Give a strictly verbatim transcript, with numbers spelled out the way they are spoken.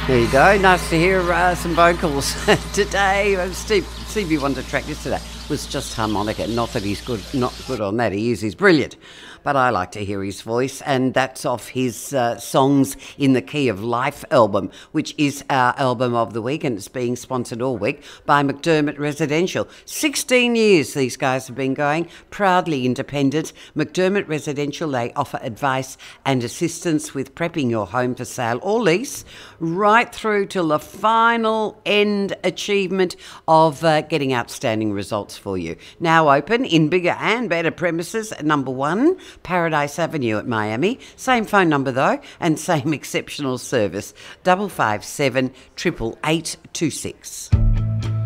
There you go. Nice to hear uh, some vocals today. uh, Steve Stevie Wonder track yesterday was just harmonica. Not that he's good, not good on that. He is. He's brilliant. But I like to hear his voice, and that's off his uh, Songs in the Key of Life album, which is our album of the week, and it's being sponsored all week by McDermott Residential. sixteen years these guys have been going, proudly independent. McDermott Residential, they offer advice and assistance with prepping your home for sale or lease, right through to the final end achievement of uh, getting outstanding results for you. Now open in bigger and better premises, number one, Paradise Avenue at Miami. Same phone number though, and same exceptional service. Double five seven triple eight two six.